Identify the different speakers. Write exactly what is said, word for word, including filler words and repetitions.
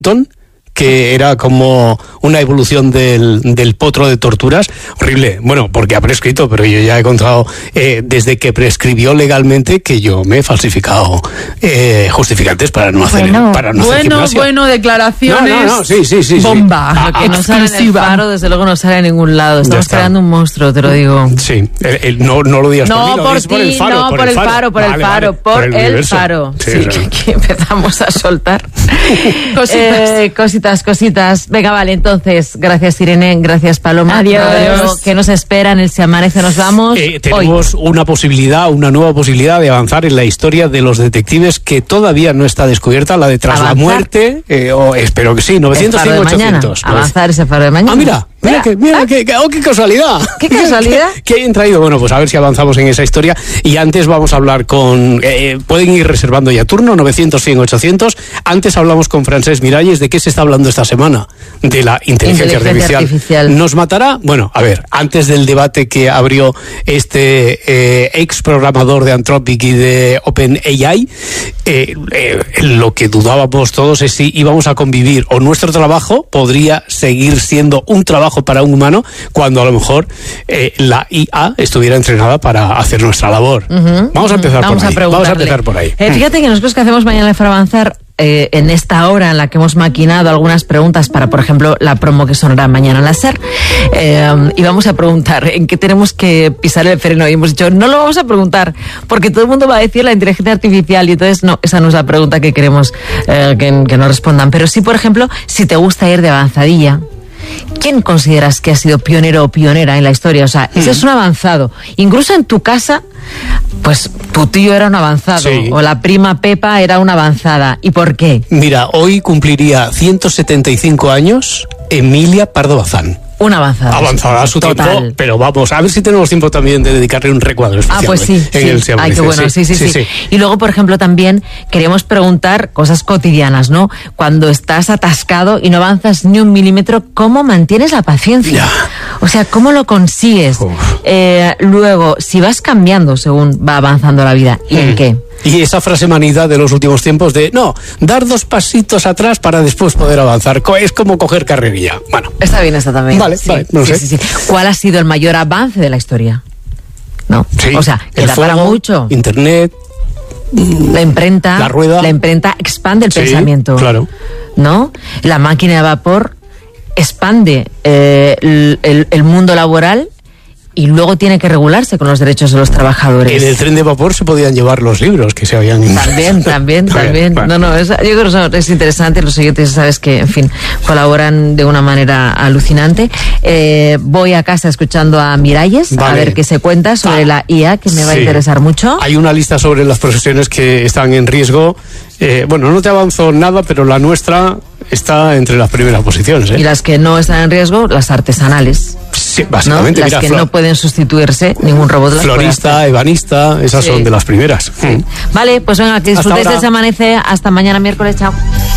Speaker 1: que era como una evolución del, del potro de torturas, horrible, bueno, porque ha prescrito, pero yo ya he contado eh, desde que prescribió legalmente que yo me he falsificado eh, justificantes para no hacer,
Speaker 2: bueno,
Speaker 1: para no
Speaker 2: bueno,
Speaker 1: hacer gimnasia.
Speaker 2: Bueno, declaraciones.
Speaker 1: No, no, no, sí, sí, sí.
Speaker 2: Bomba.
Speaker 1: Sí.
Speaker 3: Lo que no sale en el Faro, desde luego no sale en ningún lado. Estamos creando un monstruo, te lo digo.
Speaker 1: Sí, el, el, no, no lo digas
Speaker 2: no,
Speaker 1: por mí, lo
Speaker 2: por
Speaker 1: digas
Speaker 2: ti,
Speaker 1: por el Faro.
Speaker 2: No, por, por el Faro, por el
Speaker 1: vale,
Speaker 2: Faro,
Speaker 1: vale,
Speaker 2: por, por el,
Speaker 1: el
Speaker 2: Faro.
Speaker 1: Sí,
Speaker 3: Sí,
Speaker 1: sí.
Speaker 3: que aquí empezamos a soltar.
Speaker 2: Cositas.
Speaker 3: Eh, cositas, cositas. Venga, vale, entonces, gracias Irene, gracias Paloma.
Speaker 2: Adiós.
Speaker 3: Adiós. ¿Qué nos espera en el Si Amanece Nos Vamos?
Speaker 1: Eh, tenemos hoy una posibilidad, una nueva posibilidad de avanzar en la historia de los detectives que todavía no está descubierta, la de Tras
Speaker 3: ¿Avanzar?
Speaker 1: la Muerte, eh, o espero que sí, novecientos,
Speaker 3: El Faro de mañana.
Speaker 1: ochocientos.
Speaker 3: Avanzar ese Faro de mañana.
Speaker 1: Ah, mira, mira,
Speaker 3: Mira.
Speaker 1: que, mira
Speaker 3: Ah.
Speaker 1: que, que- oh, qué casualidad.
Speaker 3: ¿Qué casualidad?
Speaker 1: ¿Qué, qué hayan traído? Bueno, pues a ver si avanzamos en esa historia. Y antes vamos a hablar con, eh, pueden ir reservando ya turno, novecientos, cien, ochocientos. Antes hablamos con Francesc Miralles. ¿De qué se está hablando esta semana? De la inteligencia,
Speaker 3: Inteligencia
Speaker 1: artificial.
Speaker 3: artificial.
Speaker 1: ¿Nos matará? Bueno, a ver, antes del debate que abrió este eh, ex programador de Anthropic y de OpenAI, eh, eh, lo que dudábamos todos es si íbamos a convivir o nuestro trabajo podría seguir siendo un trabajo para un humano cuando a lo mejor eh, la I A estuviera entrenada para hacer nuestra labor.
Speaker 3: Ujú,
Speaker 1: Vamos a empezar
Speaker 3: Vamos
Speaker 1: por
Speaker 3: a
Speaker 1: ahí. Vamos a
Speaker 3: preguntarle.
Speaker 1: empezar por ahí.
Speaker 3: Eh, fíjate que nosotros que hacemos Mañana para Avanzar, eh, en esta hora en la que hemos maquinado algunas preguntas para, por ejemplo, la promo que sonará mañana en la SER, eh, y vamos a preguntar en qué tenemos que pisar el freno. Y hemos dicho, no lo vamos a preguntar, porque todo el mundo va a decir la inteligencia artificial, y entonces no, esa no es la pregunta que queremos eh, que, que nos respondan. Pero sí, por ejemplo, si te gusta ir de avanzadilla, ¿quién consideras que ha sido pionero o pionera en la historia? O sea, ese es un avanzado. Incluso en tu casa, pues tu tío era un avanzado,
Speaker 1: Sí.
Speaker 3: o la prima Pepa era una avanzada. ¿Y por qué?
Speaker 1: Mira, hoy cumpliría ciento setenta y cinco años Emilia Pardo Bazán.
Speaker 3: Una avanzada.
Speaker 1: Avanzada a su
Speaker 3: Total.
Speaker 1: tiempo, pero vamos, a ver si tenemos tiempo también de dedicarle un recuadro especial.
Speaker 3: Ah, pues sí,
Speaker 1: en
Speaker 3: sí.
Speaker 1: el Se
Speaker 3: Ay,
Speaker 1: Amanece.
Speaker 3: qué bueno, sí sí, sí, Y luego, por ejemplo, también queremos preguntar cosas cotidianas, ¿no? Cuando estás atascado y no avanzas ni un milímetro, ¿cómo mantienes la paciencia?
Speaker 1: Ya.
Speaker 3: O sea, ¿cómo lo consigues?
Speaker 1: Uf.
Speaker 3: Eh, luego, si vas cambiando según va avanzando la vida, ¿y en
Speaker 1: Mm.
Speaker 3: qué?
Speaker 1: Y esa frase manida de los últimos tiempos de, no, dar dos pasitos atrás para después poder avanzar. Co- Es como coger carrerilla. Bueno,
Speaker 3: Está bien esta también.
Speaker 1: Vale,
Speaker 3: Sí,
Speaker 1: vale, no
Speaker 3: sí,
Speaker 1: sé.
Speaker 3: sí, sí. ¿Cuál ha sido el mayor avance de la historia? ¿No?
Speaker 1: sí.
Speaker 3: O sea, que
Speaker 1: el
Speaker 3: da para
Speaker 1: fuego,
Speaker 3: mucho.
Speaker 1: Internet,
Speaker 3: La imprenta,
Speaker 1: la rueda.
Speaker 3: la imprenta expande el
Speaker 1: Sí,
Speaker 3: pensamiento.
Speaker 1: claro.
Speaker 3: ¿No? La máquina de vapor expande eh, el, el- el mundo laboral y luego tiene que regularse con los derechos de los trabajadores.
Speaker 1: En el tren de vapor se podían llevar los libros que se habían...
Speaker 3: También, también, también.
Speaker 1: Bueno.
Speaker 3: No, no, es, yo creo que eso es interesante. Los oyentes, sabes que, en fin, colaboran de una manera alucinante. Eh, voy a casa escuchando a Miralles, a
Speaker 1: Vale.
Speaker 3: ver qué se cuenta sobre
Speaker 1: Ah,
Speaker 3: la I A, que me va a
Speaker 1: sí.
Speaker 3: interesar mucho.
Speaker 1: Hay una lista sobre las profesiones que están en riesgo. Eh, bueno, no te avanzo nada, pero la nuestra está entre las primeras posiciones. ¿eh?
Speaker 3: Y las que no están en riesgo, las artesanales.
Speaker 1: Sí,
Speaker 3: ¿No?
Speaker 1: básicamente.
Speaker 3: Las
Speaker 1: mira,
Speaker 3: que
Speaker 1: Flo-
Speaker 3: no pueden sustituirse, ningún robot las puede
Speaker 1: florista,
Speaker 3: hacer.
Speaker 1: ebanista, esas
Speaker 3: Sí.
Speaker 1: son de las primeras. Mm.
Speaker 3: Vale, pues venga, que
Speaker 1: Hasta
Speaker 3: disfrutéis
Speaker 1: ahora.
Speaker 3: de ese amanece. Hasta mañana miércoles, chao.